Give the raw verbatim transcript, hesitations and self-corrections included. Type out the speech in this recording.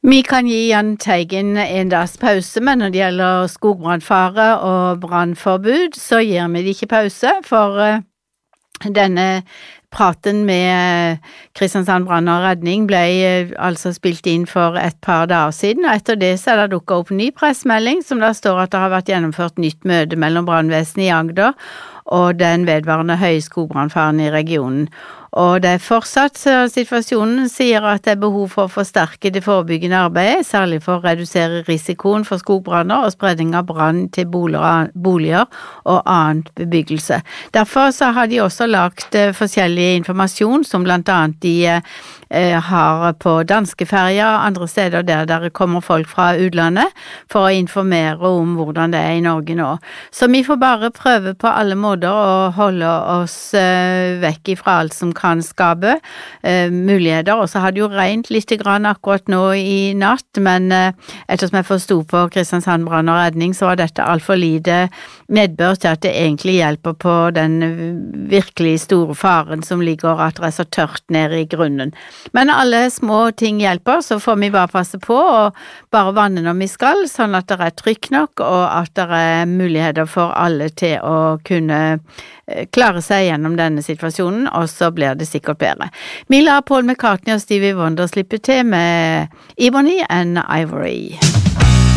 Vi kan gi Jahn Teigen en dags pause, men når det gjelder skogbrannfare og brannforbud, så gir vi det ikke pause, for uh, denne praten med Kristiansand brann og redning ble uh, altså spilt inn for et par dager siden, og etter det så er det dukket opp en ny pressmelding, som der står at det har vært gjennomført nytt møte mellom brannvesenet i Agder og den vedvarende høye skogbrannfaren i regionen. Og det er fortsatt situasjonen sier at det er behov for å forsterke det forebyggende arbeidet, særlig for å redusere risikoen for skogbranner og spredning av brann til boliger og annen bebyggelse. Derfor så har de også lagt forskjellig informasjon, som blant annet de eh, har på danskeferger og andre steder der der kommer folk fra utlandet, for å informere om hvordan det er i Norge nå. Så vi får bare prøve på alle måter å holde oss eh, vekk fra alt som kan skape eh, muligheter, og så har det jo regnet litt grann akkurat nå i natt, men eh, ettersom jeg forstod på Kristiansand brann og redning, så var dette alt for lite nedbør til at det egentlig hjelper på den virkelig store faren som ligger at det er så tørt nede i grunnen. Men alle små ting hjelper, så får vi bare passe på og bare vanne når vi skal, sånn at det er trykk nok, og at det er muligheter for alle til å kunne klare seg gjennom denne situasjonen, og så blir det sikkert bedre. Vi lar Paul McCartney og Stevie Wonder slippe til med Ebony and Ivory.